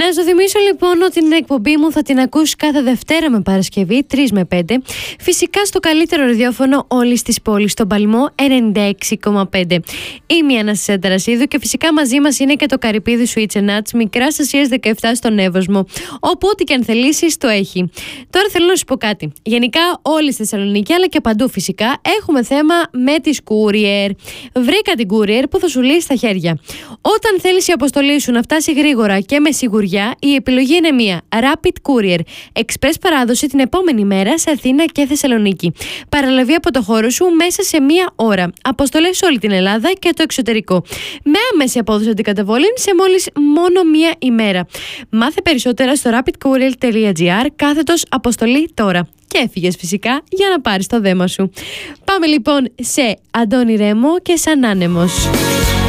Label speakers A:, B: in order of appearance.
A: Να σου θυμίσω λοιπόν ότι την εκπομπή μου θα την ακούσει κάθε Δευτέρα με Παρασκευή 3 με 5. Φυσικά στο καλύτερο ραδιόφωνο όλης της πόλης, στον Παλμό 96,5. Είμαι η Αναστασία Ταρασίδου και φυσικά μαζί μας είναι και το καρυπίδι Sweets and Nuts Μικράς Ασίας 17 στον Εύωσμο. Όπου ό,τι και αν θελήσεις το έχει. Τώρα θέλω να σου πω κάτι. Γενικά όλη στη Θεσσαλονίκη αλλά και παντού φυσικά έχουμε θέμα με τις courier. Βρήκα την courier που θα σου λύσει τα χέρια. Όταν θέλεις η αποστολή σου να φτάσει γρήγορα και με σιγουριά, η επιλογή είναι μία. Rapid Courier. Express παράδοση την επόμενη μέρα σε Αθήνα και Θεσσαλονίκη. Παραλαβή από το χώρο σου μέσα σε μία ώρα. Αποστολές σε όλη την Ελλάδα και το εξωτερικό. Με άμεση απόδοση αντικαταβολή σε μόλις μόνο μία ημέρα. Μάθε περισσότερα στο rapidcourier.gr/αποστολή τώρα. Και έφυγες φυσικά για να πάρεις το δέμα σου. Πάμε λοιπόν σε Αντώνη Ρέμο και Σαν Άνεμος.